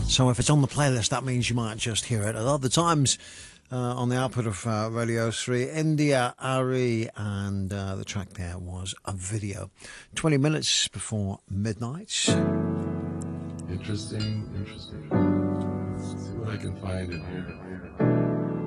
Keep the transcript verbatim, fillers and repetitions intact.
So if it's on the playlist, that means you might just hear it. At other times, uh, on the output of uh, Radio three, India Ari, and uh, the track there was a video. twenty minutes before midnight. Interesting, interesting. Let's see what I can find in here.